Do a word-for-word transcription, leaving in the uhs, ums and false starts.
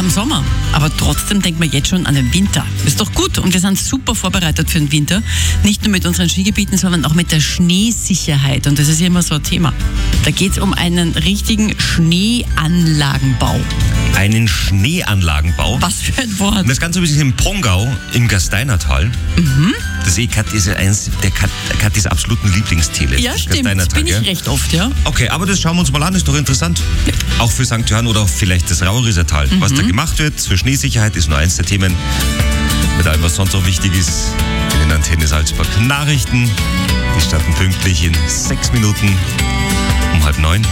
dem Sommer. Aber trotzdem denkt man jetzt schon an den Winter. Ist doch gut und wir sind super vorbereitet für den Winter. Nicht nur mit unseren Skigebieten, sondern auch mit der Schneesicherheit. Und das ist ja immer so ein Thema. Da geht es um einen richtigen Schneeanlagenbau. Einen Schneeanlagenbau? Was für ein Wort. Das Ganze ist in Pongau im Gasteinertal. Mhm. Das ist Kat, ist eines der Kat, Katis absoluten Lieblingstäle. Ja, stimmt. Das bin ich ja? recht oft, ja. Okay, aber das schauen wir uns mal an, ist doch interessant. Ja. Auch für Sankt Johann oder auch vielleicht das Raurischer Tal. Mhm. Was da gemacht wird für Schneesicherheit ist nur eins der Themen. Mit allem, was sonst auch wichtig ist, in den Antenne Salzburg Nachrichten. Die starten pünktlich in sechs Minuten um halb neun.